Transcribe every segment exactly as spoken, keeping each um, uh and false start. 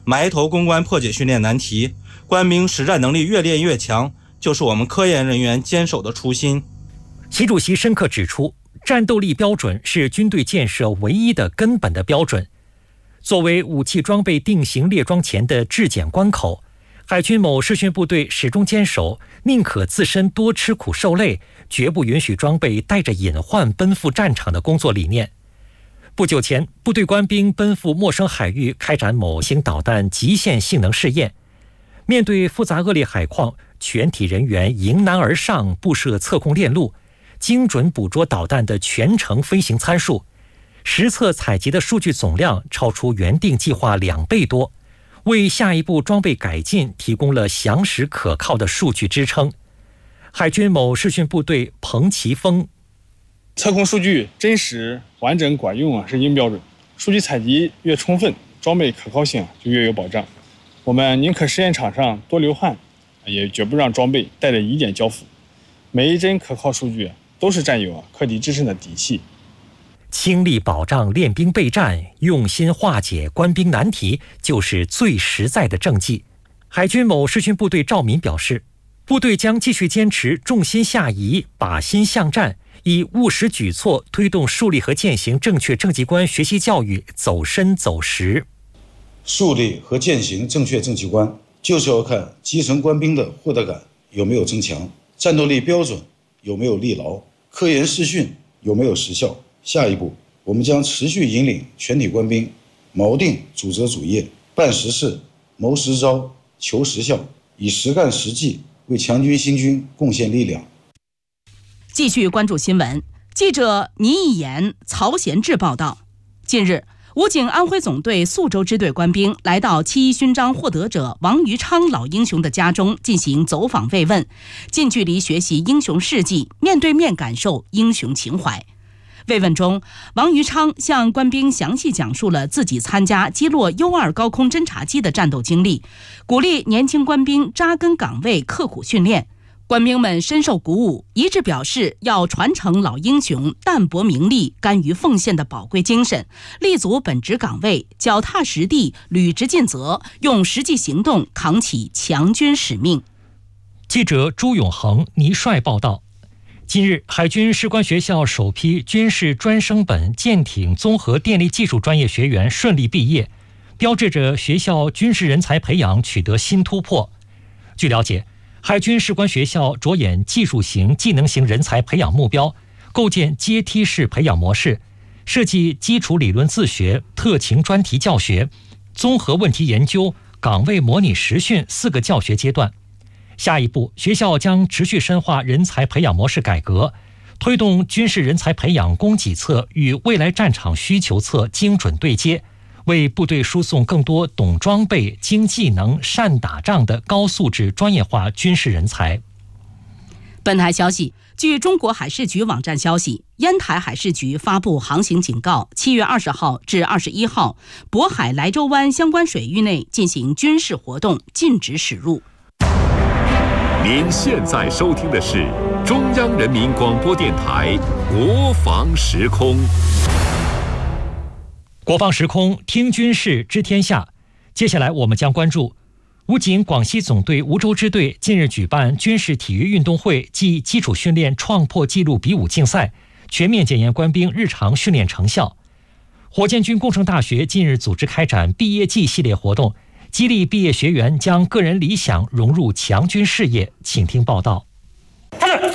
埋头攻关，破解训练难题，官兵实战能力越练越强，就是我们科研人员坚守的初心。 习主席深刻指出，战斗力标准是军队建设唯一的根本的标准。作为武器装备定型列装前的质检关口，海军某视训部队始终坚守宁可自身多吃苦受累，绝不允许装备带着隐患奔赴战场的工作理念。不久前，部队官兵奔赴陌生海域开展某型导弹极限性能试验。面对复杂恶劣海况，全体人员迎难而上，布设测控链路，精准捕捉导弹的全程飞行参数。实测采集的数据总量超出原定计划两倍多，为下一步装备改进提供了详实可靠的数据支撑。海军某视训部队彭奇峰： 测控数据真实、完整、管用啊，是硬标准。数据采集越充分，装备可靠性就越有保障。我们宁可试验场上多流汗，也绝不让装备带着疑点交付。每一帧可靠数据都是战友啊克敌制胜的底气。 倾力保障练兵备战，用心化解官兵难题，就是最实在的政绩。海军某视训部队赵民表示，部队将继续坚持重心下移、靶心向战，以务实举措推动树立和践行正确政绩观学习教育走深走实。 树立和践行正确政绩观，就是要看基层官兵的获得感有没有增强，战斗力标准有没有立牢，科研视训有没有实效。下一步，我们将持续引领全体官兵锚定主责主业，办实事、谋实招、求实效，以实干实际为强军兴军贡献力量。 继续关注新闻，记者倪一言、曹贤志报道。近日，武警安徽总队宿州支队官兵来到七一勋章获得者王于昌老英雄的家中进行走访慰问，近距离学习英雄事迹，面对面感受英雄情怀。慰问中，王于昌向官兵详细讲述了自己参加击落 U 二高空侦察机的战斗经历，鼓励年轻官兵扎根岗位，刻苦训练。官兵们深受鼓舞，一致表示要传承老英雄淡泊名利、甘于奉献的宝贵精神，立足本职岗位，脚踏实地，履职尽责，用实际行动扛起强军使命。 记者朱永恒、倪帅报道。近日，海军士官学校首批军事专升本舰艇综合电力技术专业学员顺利毕业，标志着学校军事人才培养取得新突破。据了解，海军士官学校着眼技术型、技能型人才培养目标，构建阶梯式培养模式，设计基础理论自学、特勤专题教学、综合问题研究、岗位模拟实训四个教学阶段。下一步，学校将持续深化人才培养模式改革，推动军事人才培养供给侧与未来战场需求侧精准对接，为部队输送更多懂装备、精技能、善打仗的高素质专业化军事人才。 本台消息，据中国海事局网站消息，烟台海事局发布航行警告，七月二十号至二十一号，渤海莱州湾相关水域内进行军事活动，禁止驶入。 您现在收听的是中央人民广播电台国防时空。 国防时空，听军事知天下。接下来我们将关注武警广西总队梧州支队近日举办军事体育运动会暨基础训练创破纪录比武竞赛，全面检验官兵日常训练成效。火箭军工程大学近日组织开展毕业季系列活动，激励毕业学员将个人理想融入强军事业。请听报道。 开始，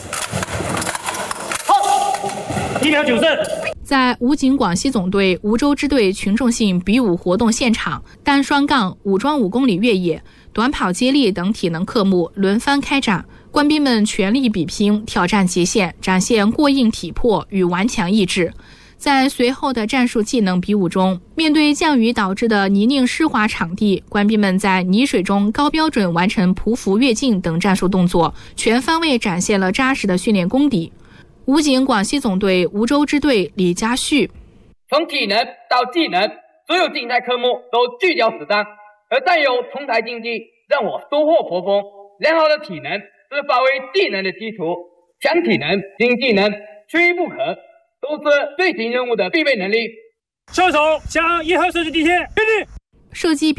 好，一秒九四。 在武警广西总队梧州支队群众性比武活动现场，单双杠、武装五公里越野、短跑接力等体能科目轮番开展，官兵们全力比拼，挑战极限，展现过硬体魄与顽强意志。在随后的战术技能比武中，面对降雨导致的泥泞湿滑场地，官兵们在泥水中高标准完成匍匐跃进等战术动作，全方位展现了扎实的训练功底。武警广西总队梧州支队李家旭： 从体能到技能，所有竞赛科目都聚焦实战，而战友同台竞技让我收获颇丰。良好的体能是发挥技能的基础，强体能、精技能缺一不可，都是队形任务的必备能力。 射手向一号射击地线，确定。 射击